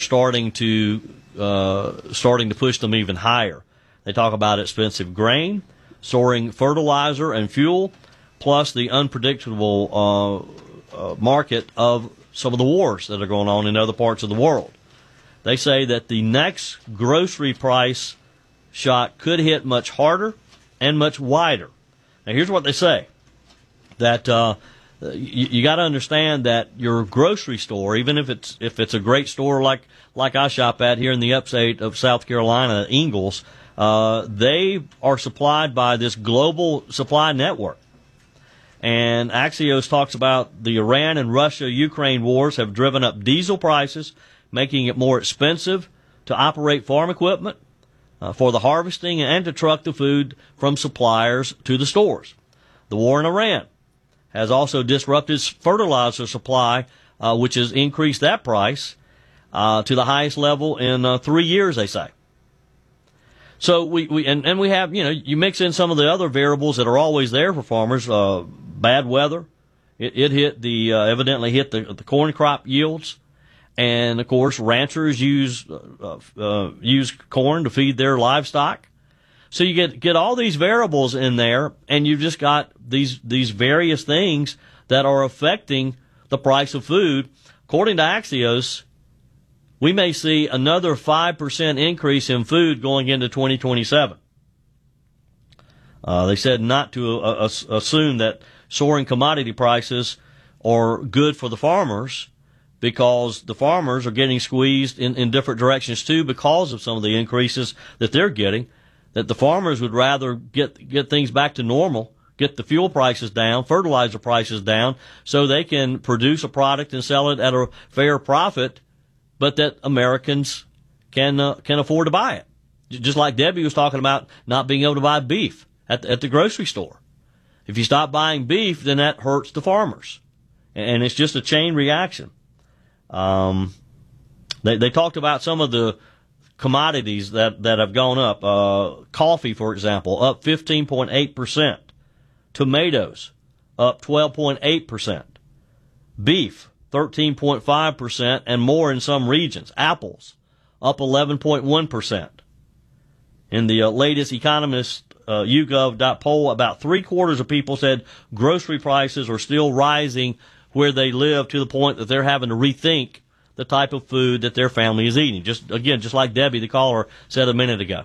starting to push them even higher. They talk about expensive grain, soaring fertilizer and fuel, plus the unpredictable market of some of the wars that are going on in other parts of the world. They say that the next grocery price shock could hit much harder and much wider. Now, here's what they say, that you got to understand that your grocery store, even if it's a great store like I shop at here in the upstate of South Carolina, Ingalls, they are supplied by this global supply network. And Axios talks about the Iran and Russia-Ukraine wars have driven up diesel prices, making it more expensive to operate farm equipment for the harvesting and to truck the food from suppliers to the stores. The war in Iran has also disrupted fertilizer supply, which has increased that price to the highest level in 3 years, they say. So we have, you mix in some of the other variables that are always there for farmers. Bad weather, it hit evidently hit the corn crop yields, and of course ranchers use corn to feed their livestock. So you get all these variables in there, and you've just got these various things that are affecting the price of food. According to Axios, we may see another 5% increase in food going into 2027. They said not to assume that soaring commodity prices are good for the farmers, because the farmers are getting squeezed in different directions too because of some of the increases that they're getting, that the farmers would rather get things back to normal, get the fuel prices down, fertilizer prices down, so they can produce a product and sell it at a fair profit, but that Americans can afford to buy it. Just like Debbie was talking about not being able to buy beef at the grocery store. If you stop buying beef, then that hurts the farmers. And it's just a chain reaction. They talked about some of the commodities that have gone up. Coffee, for example, up 15.8%. Tomatoes, up 12.8%. Beef, 13.5%, and more in some regions. Apples, up 11.1%. In the latest Economist YouGov poll, about 3/4 of people said grocery prices are still rising where they live, to the point that they're having to rethink the type of food that their family is eating. Just like Debbie, the caller, said a minute ago.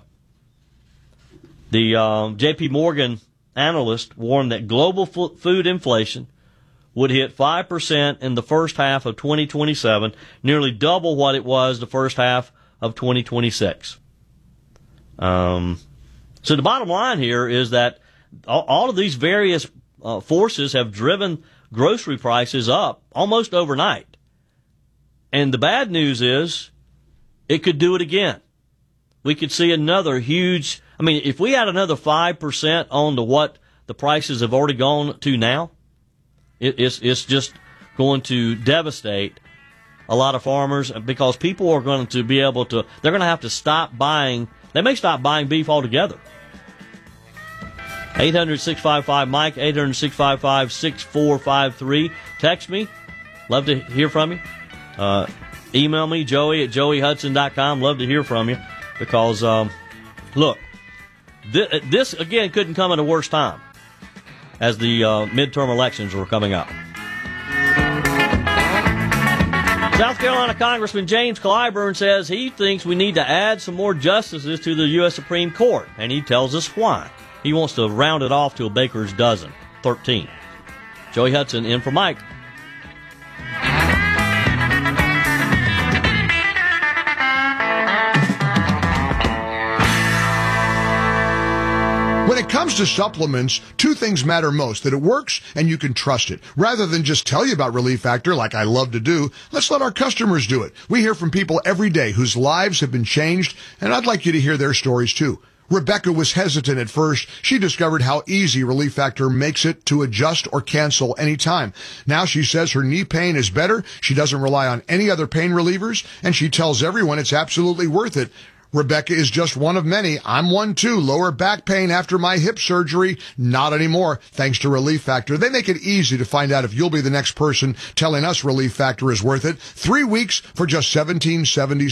The J.P. Morgan analyst warned that global food inflation would hit 5% in the first half of 2027, nearly double what it was the first half of 2026. So the bottom line here is that all of these various forces have driven grocery prices up almost overnight. And the bad news is it could do it again. We could see another huge, if we had another 5% on to what the prices have already gone to now, it's just going to devastate a lot of farmers, because people are going to be able to, they're going to have to stop buying, they may stop buying beef altogether. 800-655-MIKE, 800-655-6453. Text me. Love to hear from you. Email me, Joey at joeyhudson.com. Love to hear from you, because, look, this, again, couldn't come at a worse time as the midterm elections were coming up. South Carolina Congressman James Clyburn says he thinks we need to add some more justices to the U.S. Supreme Court, and he tells us why. He wants to round it off to a baker's dozen, 13. Joey Hudson in for Mike. When it comes to supplements, two things matter most: that it works and you can trust it. Rather than just tell you about Relief Factor like I love to do, let's let our customers do it. We hear from people every day whose lives have been changed, and I'd like you to hear their stories too. Rebecca was hesitant at first. She discovered how easy Relief Factor makes it to adjust or cancel anytime. Now she says her knee pain is better. She doesn't rely on any other pain relievers, and she tells everyone it's absolutely worth it. Rebecca is just one of many. I'm one too. Lower back pain after my hip surgery? Not anymore, thanks to Relief Factor. They make it easy to find out if you'll be the next person telling us Relief Factor is worth it. 3 weeks for just $17.70.